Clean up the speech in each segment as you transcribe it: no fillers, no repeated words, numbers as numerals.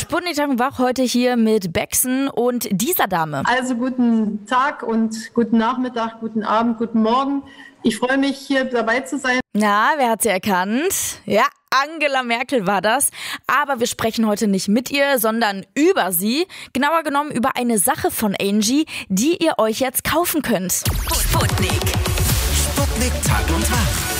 Sputnik Tag und Wach heute hier mit Bexen und dieser Dame. Also guten Tag und guten Nachmittag, guten Abend, guten Morgen. Ich freue mich, hier dabei zu sein. Na, wer hat sie erkannt? Ja, Angela Merkel war das. Aber wir sprechen heute nicht mit ihr, sondern über sie. Genauer genommen über eine Sache von Angie, die ihr euch jetzt kaufen könnt. Sputnik. Sputnik Tag und Wach.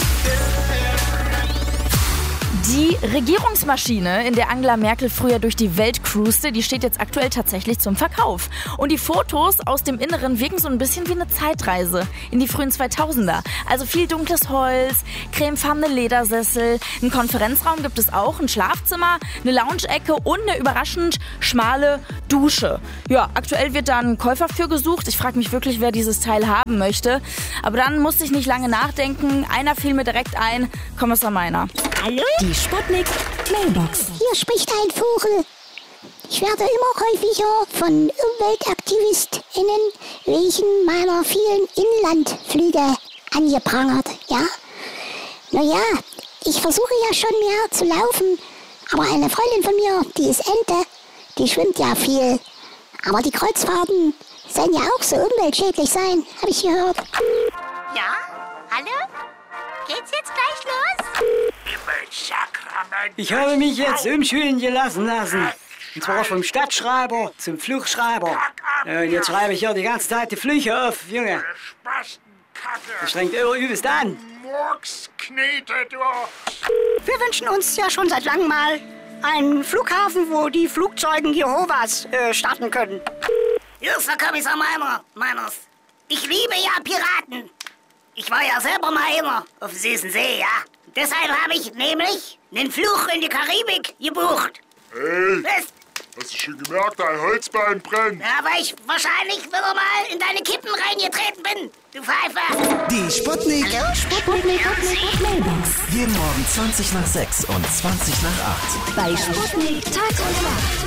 Die Regierungsmaschine, in der Angela Merkel früher durch die Welt cruiste, die steht jetzt aktuell tatsächlich zum Verkauf. Und die Fotos aus dem Inneren wirken so ein bisschen wie eine Zeitreise in die frühen 2000er. Also viel dunkles Holz, cremefarbene Ledersessel, einen Konferenzraum gibt es auch, ein Schlafzimmer, eine Lounge-Ecke und eine überraschend schmale Dusche. Ja, aktuell wird da ein Käufer für gesucht. Ich frage mich wirklich, wer dieses Teil haben möchte. Aber dann musste ich nicht lange nachdenken. Einer fiel mir direkt ein, Kommissar Meiner. Hallo? Die Sputnik Mailbox. Hier spricht ein Vogel. Ich werde immer häufiger von UmweltaktivistInnen wegen meiner vielen Inlandflüge angeprangert, ja? Naja, ich versuche ja schon mehr zu laufen, aber eine Freundin von mir, die ist Ente, die schwimmt ja viel. Aber die Kreuzfahrten sollen ja auch so umweltschädlich sein, habe ich gehört. Ja? Hallo? Geht's jetzt gleich los? Ich habe mich jetzt umschulen lassen. Und zwar vom Stadtschreiber zum Fluchschreiber. Und jetzt schreibe ich hier die ganze Zeit die Flüche auf, Junge. Das strengt übelst an. Wir wünschen uns ja schon seit langem mal einen Flughafen, wo die Flugzeugen Jehovas starten können. Hier ist der Kommissar Meiners. Ich liebe ja Piraten. Ich war ja selber mal einer auf dem süßen See, ja. Deshalb habe ich nämlich einen Flug in die Karibik gebucht. Hey, Was? hast du schon gemerkt, dein Holzbein brennt? Ja, weil ich wahrscheinlich wieder mal in deine Kippen reingetreten bin, du Pfeifer. Die Sputnik. Hallo? Sputnik Mailbox. Jeden Morgen 20 nach 6 und 20 nach 8. Bei Sputnik Tag und Wach.